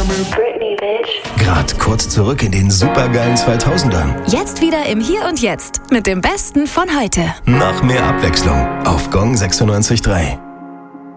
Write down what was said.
Britney, bitch. Grad kurz zurück in den supergeilen 2000ern. Jetzt wieder im Hier und Jetzt mit dem Besten von heute. Noch mehr Abwechslung auf Gong 96.3.